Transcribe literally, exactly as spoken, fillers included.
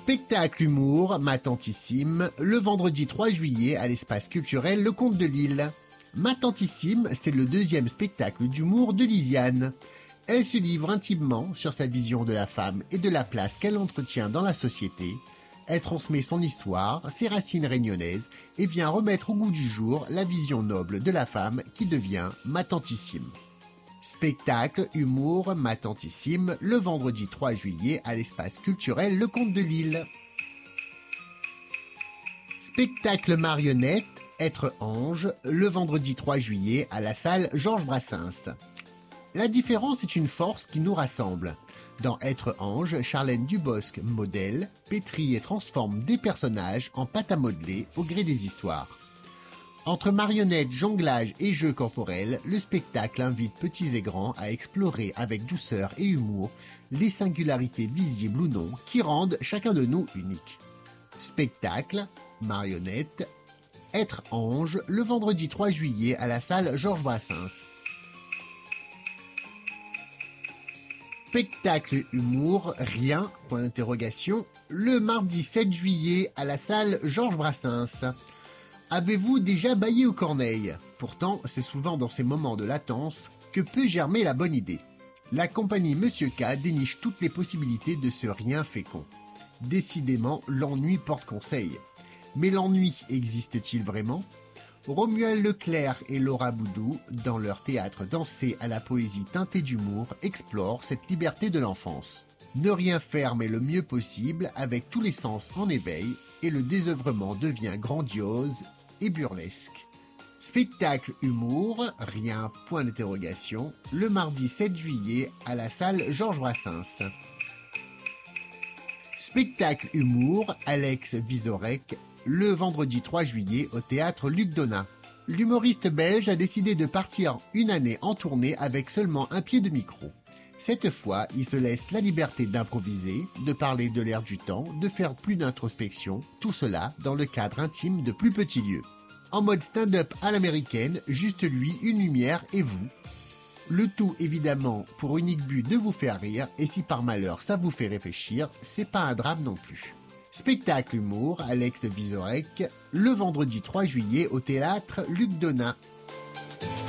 Spectacle humour, ma tantissime, le vendredi trois juillet à l'espace culturel Le Comte de Lille. Ma tantissime, c'est le deuxième spectacle d'humour de Lisiane. Elle se livre intimement sur sa vision de la femme et de la place qu'elle entretient dans la société. Elle transmet son histoire, ses racines réunionnaises et vient remettre au goût du jour la vision noble de la femme qui devient ma tantissime. Spectacle, humour, ma tantissime, le vendredi trois juillet à l'espace culturel Le Comte de Lille. Spectacle marionnette, être ange, le vendredi trois juillet à la salle Georges Brassens. La différence est une force qui nous rassemble. Dans Être ange, Charlène Dubosc modèle, pétrit et transforme des personnages en pâte à modeler au gré des histoires. Entre marionnettes, jonglage et jeux corporels, le spectacle invite petits et grands à explorer avec douceur et humour les singularités visibles ou non qui rendent chacun de nous unique. Spectacle, marionnette, être ange, le vendredi trois juillet à la salle Georges Brassens. Spectacle humour, rien, point d'interrogation, le mardi sept juillet à la salle Georges Brassens. Avez-vous déjà bâillé aux corneilles? Pourtant, c'est souvent dans ces moments de latence que peut germer la bonne idée. La compagnie Monsieur K déniche toutes les possibilités de ce rien fécond. Décidément, l'ennui porte conseil. Mais l'ennui existe-t-il vraiment? Romuald Leclerc et Laura Boudou, dans leur théâtre dansé à la poésie teintée d'humour, explorent cette liberté de l'enfance. Ne rien faire mais le mieux possible, avec tous les sens en éveil, et le désœuvrement devient grandiose et burlesque. Spectacle humour, rien, point d'interrogation, le mardi sept juillet à la salle Georges Brassens. Spectacle humour, Alex Vizorek, le vendredi trois juillet au théâtre Luc Donat. L'humoriste belge a décidé de partir une année en tournée avec seulement un pied de micro. Cette fois, il se laisse la liberté d'improviser, de parler de l'air du temps, de faire plus d'introspection, tout cela dans le cadre intime de plus petits lieux. En mode stand-up à l'américaine, juste lui, une lumière et vous. Le tout évidemment pour unique but de vous faire rire, et si par malheur ça vous fait réfléchir, c'est pas un drame non plus. Spectacle humour, Alex Vizorek, le vendredi trois juillet au théâtre Luc Donat.